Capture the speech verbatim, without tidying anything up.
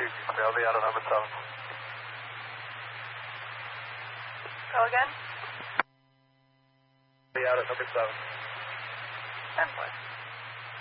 easy. Shelby out of number seven. Go again? Be out at number seven. ten four.